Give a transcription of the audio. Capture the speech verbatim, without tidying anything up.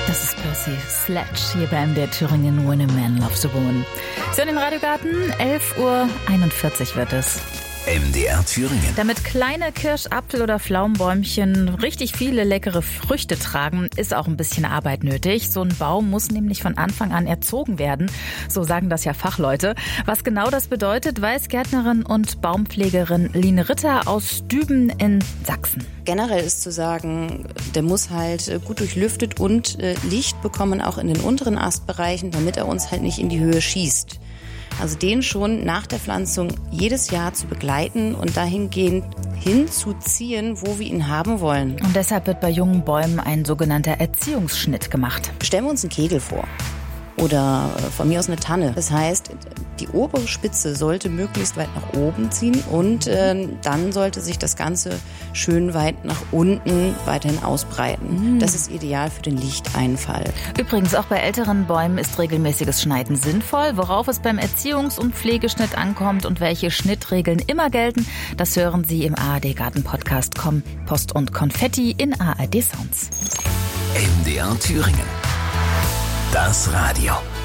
Das ist Percy Sledge hier bei M D R Thüringen, When a Man Loves a Woman. So, in den Radiogarten, elf Uhr einundvierzig wird es. M D R Thüringen. Damit kleine Kirsch-, Apfel- oder Pflaumenbäumchen richtig viele leckere Früchte tragen, ist auch ein bisschen Arbeit nötig. So ein Baum muss nämlich von Anfang an erzogen werden. So sagen das ja Fachleute. Was genau das bedeutet, weiß Gärtnerin und Baumpflegerin Line Ritter aus Düben in Sachsen. Generell ist zu sagen, der muss halt gut durchlüftet und Licht bekommen, auch in den unteren Astbereichen, damit er uns halt nicht in die Höhe schießt. Also den schon nach der Pflanzung jedes Jahr zu begleiten und dahingehend hinzuziehen, wo wir ihn haben wollen. Und deshalb wird bei jungen Bäumen ein sogenannter Erziehungsschnitt gemacht. Stellen wir uns einen Kegel vor oder von mir aus eine Tanne. Das heißt, die obere Spitze sollte möglichst weit nach oben ziehen und äh, dann sollte sich das Ganze schön weit nach unten weiterhin ausbreiten. Mhm. Das ist ideal für den Lichteinfall. Übrigens, auch bei älteren Bäumen ist regelmäßiges Schneiden sinnvoll. Worauf es beim Erziehungs- und Pflegeschnitt ankommt und welche Schnittregeln immer gelten, das hören Sie im A R D-Garten-Podcast Kompost und Konfetti in A R D Sounds. M D R Thüringen. Das Radio.